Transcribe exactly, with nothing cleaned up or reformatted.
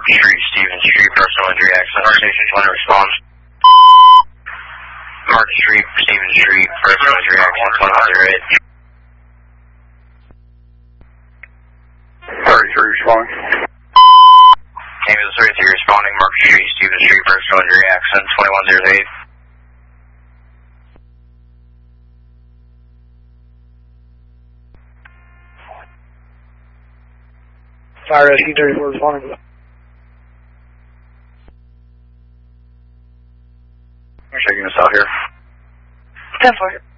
Street, Stevens Street, personal injury accident. Our stations want to respond. Market Street, Stevens Street, personal injury accident, one hundred eight. thirty-three responding. Ambulance thirty-three responding, Market Street, Stevens Street, personal injury accident, twenty-one zero eight. Fire rescue thirty-four responding. I'm checking this out here. ten four.